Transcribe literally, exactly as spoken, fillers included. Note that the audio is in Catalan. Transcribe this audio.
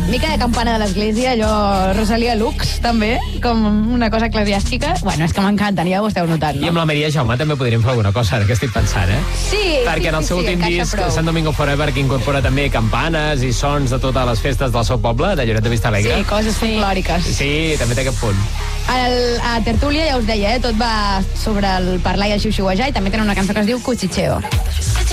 Mica de campana de l'església, allò Rosalia Lux, també, com una cosa eclesiàstica. Bueno, és que m'encanten, ja ho esteu notant, no? I amb la Maria Jaume també podríem fer alguna cosa, ara que estic pensant, eh? Sí, Perquè sí, en el sí, seu sí, últim encaixa disc, prou. Sant Domingo Forever, que incorpora també campanes i sons de totes les festes del seu poble, de Lloret de Vistalegre. Sí, coses folclòriques. Sí, també té aquest punt. El, a Tertúlia ja us deia, eh, tot va sobre el parlar i el xiu-xiuejar, i també tenen una cançó que es diu Cuchicheo.